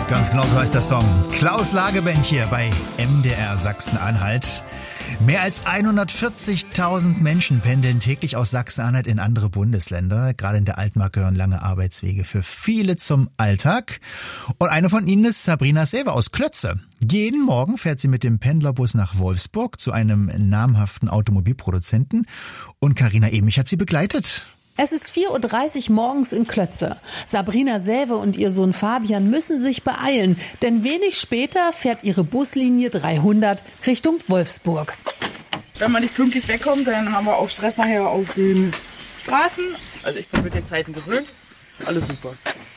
Ganz genau so heißt der Song. Klaus Lageband hier bei MDR Sachsen-Anhalt. Mehr als 140.000 Menschen pendeln täglich aus Sachsen-Anhalt in andere Bundesländer. Gerade in der Altmark gehören lange Arbeitswege für viele zum Alltag. Und eine von ihnen ist Sabrina Sewe aus Klötze. Jeden Morgen fährt sie mit dem Pendlerbus nach Wolfsburg zu einem namhaften Automobilproduzenten. Und Carina Emich hat sie begleitet. Es ist 4.30 Uhr morgens in Klötze. Sabrina Sewe und ihr Sohn Fabian müssen sich beeilen, denn wenig später fährt ihre Buslinie 300 Richtung Wolfsburg. Wenn man nicht pünktlich wegkommt, dann haben wir auch Stress nachher auf den Straßen. Also ich bin mit den Zeiten gewöhnt. Alles super.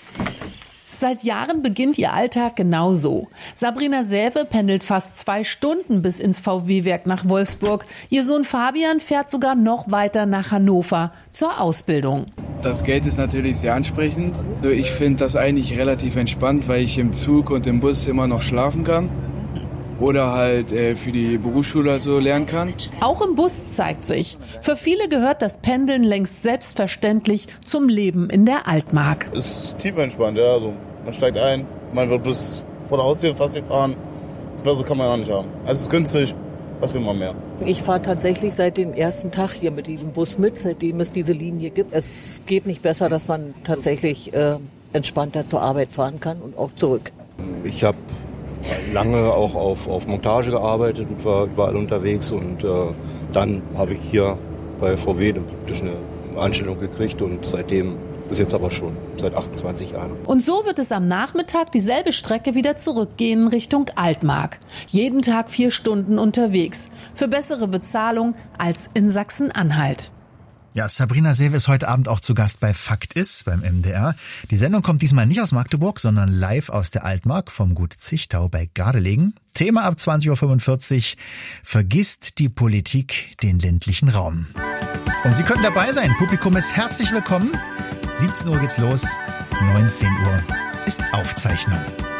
Seit Jahren beginnt ihr Alltag genau so. Sabrina Sewe pendelt fast 2 Stunden bis ins VW-Werk nach Wolfsburg. Ihr Sohn Fabian fährt sogar noch weiter nach Hannover zur Ausbildung. Das Geld ist natürlich sehr ansprechend. Ich finde das eigentlich relativ entspannt, weil ich im Zug und im Bus immer noch schlafen kann. Oder halt für die Berufsschule so lernen kann. Auch im Bus zeigt sich. Für viele gehört das Pendeln längst selbstverständlich zum Leben in der Altmark. Es ist tief entspannt, ja. Also man steigt ein, man wird bis vor der Haustür fast gefahren. Das Bessere kann man auch nicht haben. Also es ist günstig, was will man mehr? Ich fahre tatsächlich seit dem ersten Tag hier mit diesem Bus mit, seitdem es diese Linie gibt. Es geht nicht besser, dass man tatsächlich entspannter zur Arbeit fahren kann und auch zurück. Ich habe lange auch auf Montage gearbeitet und war überall unterwegs und dann habe ich hier bei VW praktisch eine Anstellung gekriegt und seitdem ist jetzt aber schon seit 28 Jahren. Und so wird es am Nachmittag dieselbe Strecke wieder zurückgehen Richtung Altmark. Jeden Tag 4 Stunden unterwegs. Für bessere Bezahlung als in Sachsen-Anhalt. Ja, Sabrina Sewe ist heute Abend auch zu Gast bei Fakt ist beim MDR. Die Sendung kommt diesmal nicht aus Magdeburg, sondern live aus der Altmark vom Gut Zichtau bei Gardelegen. Thema ab 20.45 Uhr: Vergisst die Politik den ländlichen Raum. Und Sie können dabei sein. Publikum ist herzlich willkommen. 17 Uhr geht's los, 19 Uhr ist Aufzeichnung.